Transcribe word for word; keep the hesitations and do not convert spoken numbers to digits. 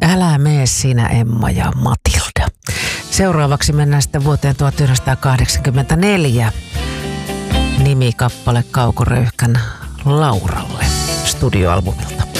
Älä mene sinä, Emma ja Matilda. Seuraavaksi mennään sitten vuoteen tuhatyhdeksänsataakahdeksankymmentäneljä. Nimikappale Kauko Röyhkän Lauralle studioalbumilta.